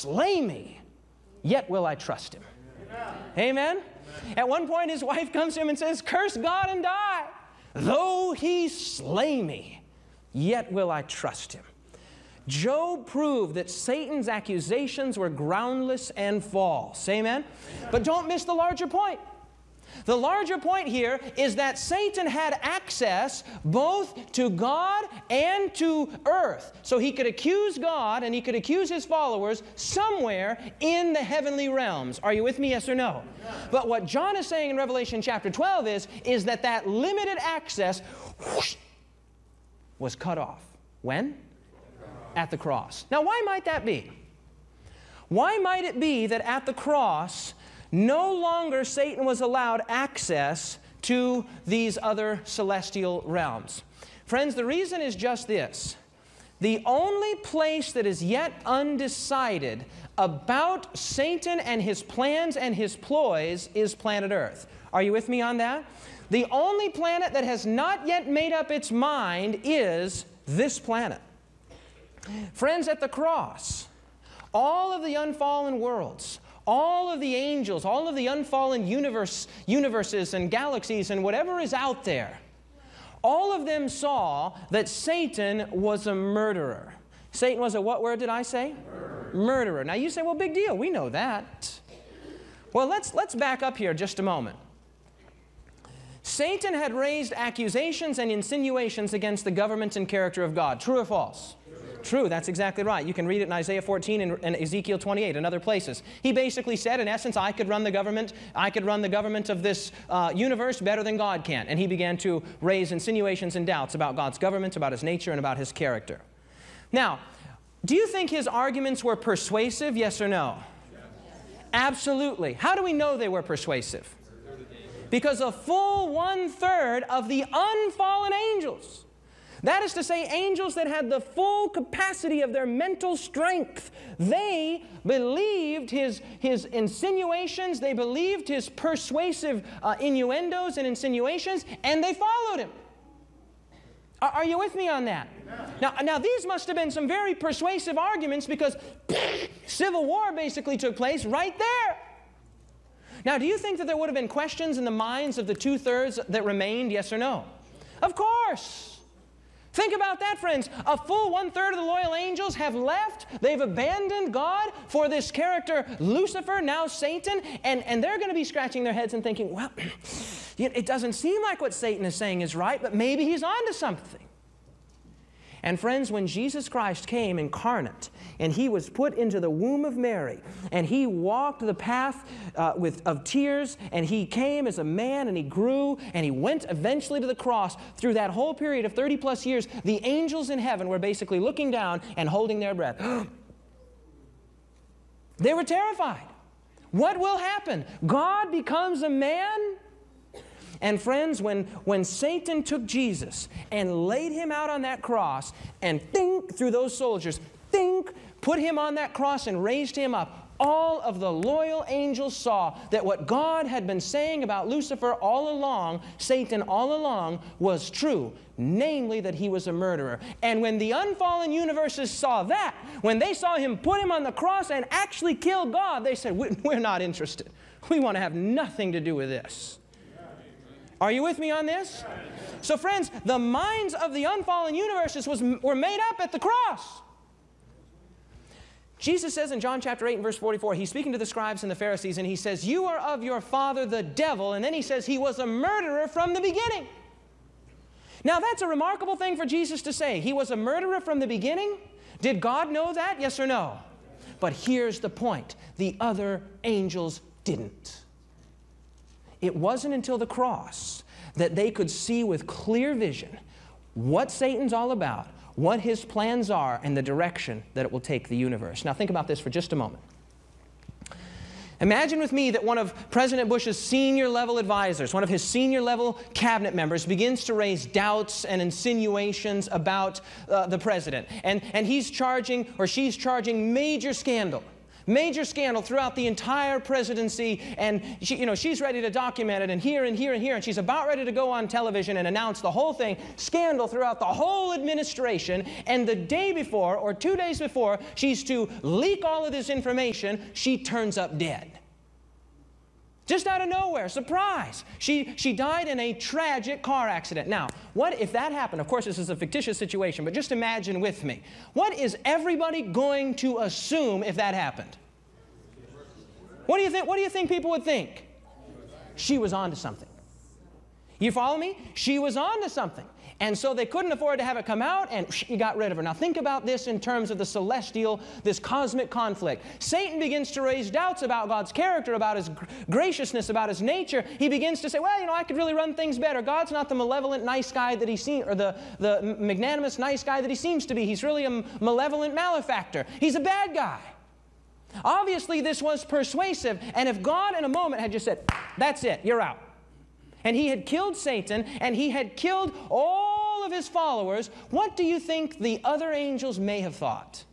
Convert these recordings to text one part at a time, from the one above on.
slay me, yet will I trust him. Amen? At one point, his wife comes to him and says, curse God and die. Though he slay me, yet will I trust him. Job proved that Satan's accusations were groundless and false. Amen? But don't miss the larger point. The larger point here is that Satan had access both to God and to earth. So he could accuse God and he could accuse his followers somewhere in the heavenly realms. Are you with me, yes or no? But what John is saying in Revelation chapter 12 is that that limited access was cut off. When? At the cross. Now, why might that be? Why might it be that at the cross, no longer Satan was allowed access to these other celestial realms? Friends, the reason is just this. The only place that is yet undecided about Satan and his plans and his ploys is planet Earth. Are you with me on that? The only planet that has not yet made up its mind is this planet. Friends, at the cross, all of the unfallen worlds, all of the angels, all of the unfallen universes and galaxies and whatever is out there, all of them saw that Satan was a murderer. Satan was a what word did I say? Murderer. Now you say, well, big deal. We know that. Well, let's back up here just a moment. Satan had raised accusations and insinuations against the government and character of God. True or false? True, that's exactly right. You can read it in Isaiah 14 and Ezekiel 28 and other places. He basically said, in essence, I could run the government of this universe better than God can. And he began to raise insinuations and doubts about God's government, about his nature, and about his character. Now, do you think his arguments were persuasive, yes or no? Yes. Absolutely. How do we know they were persuasive? Because a full 1/3 of the unfallen angels, that is to say, angels that had the full capacity of their mental strength, they believed his insinuations, they believed his persuasive innuendos and insinuations, and they followed him. Are you with me on that? Now these must have been some very persuasive arguments because civil war basically took place right there. Now, do you think that there would have been questions in the minds of the 2/3 that remained, yes or no? Of course. Think about that, friends. A full 1/3 of the loyal angels have left. They've abandoned God for this character, Lucifer, now Satan, and they're going to be scratching their heads and thinking, well, it doesn't seem like what Satan is saying is right, but maybe he's onto something. And friends, when Jesus Christ came incarnate, and he was put into the womb of Mary, and he walked the path of tears, and he came as a man, and he grew, and he went eventually to the cross. Through that whole period of 30+ years, the angels in heaven were basically looking down and holding their breath. They were terrified. What will happen? God becomes a man? And friends, when Satan took Jesus and laid him out on that cross and through those soldiers, put him on that cross and raised him up, all of the loyal angels saw that what God had been saying about Lucifer all along, Satan all along, was true, namely that he was a murderer. And when the unfallen universes saw that, when they saw him put him on the cross and actually kill God, they said, we're not interested. We want to have nothing to do with this. Are you with me on this? So friends, the minds of the unfallen universes were made up at the cross. Jesus says in John chapter 8 and verse 44, he's speaking to the scribes and the Pharisees, and he says, you are of your father the devil. And then he says he was a murderer from the beginning. Now that's a remarkable thing for Jesus to say. He was a murderer from the beginning. Did God know that? Yes or no? But here's the point. The other angels didn't. It wasn't until the cross that they could see with clear vision what Satan's all about, what his plans are, and the direction that it will take the universe. Now think about this for just a moment. Imagine with me that one of President Bush's senior level advisors, one of his senior level cabinet members, begins to raise doubts and insinuations about the president. And he's charging, or she's charging, major scandal. Major scandal throughout the entire presidency, and she's ready to document it, and here and here and here, and she's about ready to go on television and announce the whole thing. Scandal throughout the whole administration, and the day before, or 2 days before, she's to leak all of this information, she turns up dead. Just out of nowhere, surprise. She died in a tragic car accident. Now, what if that happened? Of course, this is a fictitious situation, but just imagine with me. What is everybody going to assume if that happened? What do you think? What do you think people would think? She was on to something. You follow me? She was on to something. And so they couldn't afford to have it come out, and you got rid of her. Now think about this in terms of the celestial, this cosmic conflict. Satan begins to raise doubts about God's character, about His graciousness, about His nature. He begins to say, well, I could really run things better. God's not the malevolent, nice guy that He seems, or the magnanimous, nice guy that He seems to be. He's really a malevolent malefactor. He's a bad guy. Obviously, this was persuasive, and if God in a moment had just said, that's it, you're out, and He had killed Satan, and He had killed all of his followers, what do you think the other angels may have thought?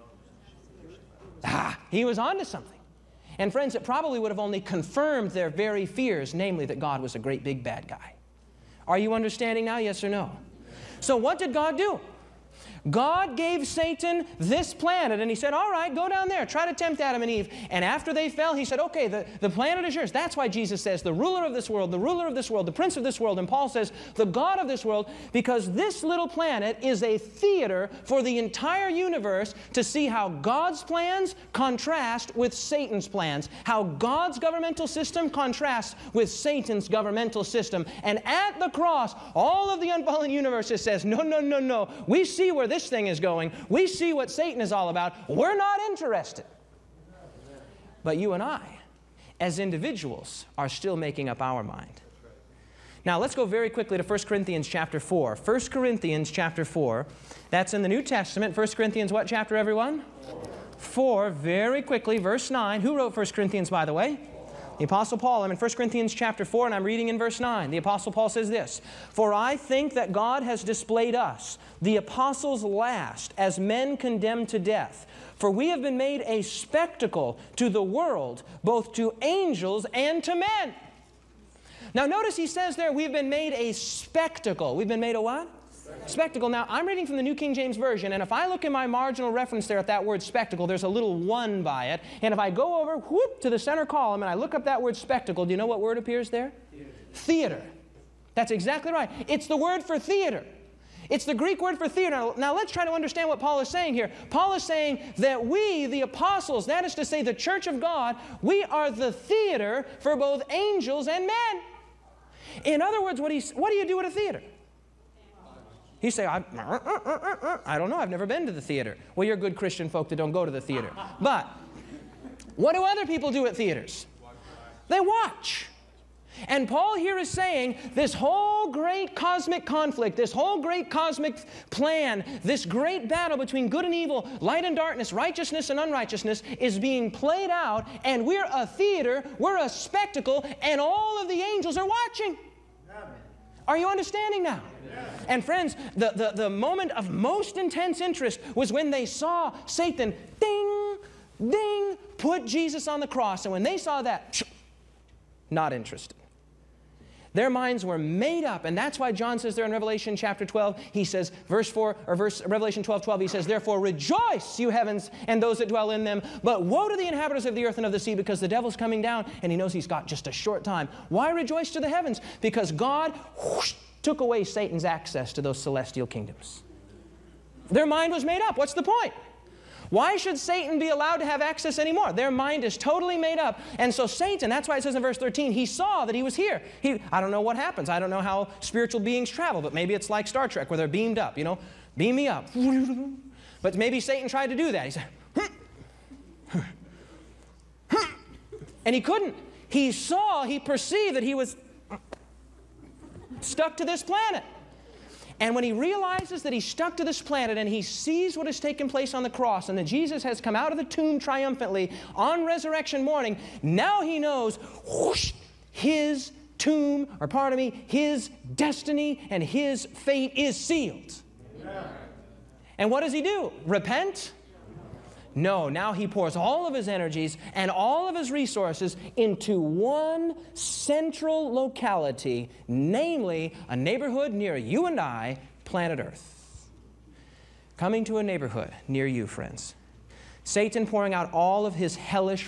He was on to something. And friends, it probably would have only confirmed their very fears, namely that God was a great big bad guy. Are you understanding now, yes or no? So what did God do? God gave Satan this planet, and He said, all right, go down there, try to tempt Adam and Eve. And after they fell, He said, okay, the planet is yours. That's why Jesus says, the ruler of this world, the ruler of this world, the prince of this world. And Paul says, the God of this world, because this little planet is a theater for the entire universe to see how God's plans contrast with Satan's plans, how God's governmental system contrasts with Satan's governmental system. And at the cross, all of the unfallen universe says, no, no, no, no. We see where this thing is going. We see what Satan is all about. We're not interested. But you and I, as individuals, are still making up our mind. Now, let's go very quickly to 1 Corinthians chapter 4. 1 Corinthians chapter 4. That's in the New Testament. 1 Corinthians what chapter, everyone? 4. Very quickly, verse 9. Who wrote 1 Corinthians, by the way? The Apostle Paul. I'm in 1 Corinthians chapter 4, and I'm reading in verse 9. The Apostle Paul says this, for I think that God has displayed us, the apostles last, as men condemned to death. For we have been made a spectacle to the world, both to angels and to men. Now notice he says there, we've been made a spectacle. We've been made a what? Spectacle. Now, I'm reading from the New King James Version, and if I look in my marginal reference there at that word spectacle, there's a little 1 by it. And if I go over, whoop, to the center column, and I look up that word spectacle, do you know what word appears there? Theater. That's exactly right. It's the word for theater. It's the Greek word for theater. Now, let's try to understand what Paul is saying here. Paul is saying that we, the apostles, that is to say the church of God, we are the theater for both angels and men. In other words, what do you do at a theater? You say, I don't know, I've never been to the theater. Well, you're good Christian folk that don't go to the theater. But what do other people do at theaters? They watch. And Paul here is saying this whole great cosmic conflict, this whole great cosmic plan, this great battle between good and evil, light and darkness, righteousness and unrighteousness is being played out, and we're a theater, we're a spectacle, and all of the angels are watching. Are you understanding now? And friends, the moment of most intense interest was when they saw Satan, ding, ding, put Jesus on the cross. And when they saw that, not interested. Their minds were made up, and that's why John says there in Revelation chapter 12, he says, Revelation 12:12, he says, therefore rejoice, you heavens, and those that dwell in them. But woe to the inhabitants of the earth and of the sea, because the devil's coming down, and he knows he's got just a short time. Why rejoice to the heavens? Because God took away Satan's access to those celestial kingdoms. Their mind was made up. What's the point? Why should Satan be allowed to have access anymore? Their mind is totally made up. And so Satan, that's why it says in verse 13, he saw that he was here. I don't know what happens. I don't know how spiritual beings travel, but maybe it's like Star Trek where they're beamed up, beam me up. But maybe Satan tried to do that. He said, and he couldn't. He perceived that he was stuck to this planet. And when he realizes that he's stuck to this planet and he sees what has taken place on the cross and that Jesus has come out of the tomb triumphantly on resurrection morning, now he knows his tomb, his destiny and his fate is sealed. Amen. And what does he do? Repent? No, now he pours all of his energies and all of his resources into one central locality, namely a neighborhood near you and I, planet Earth. Coming to a neighborhood near you, friends. Satan pouring out all of his hellish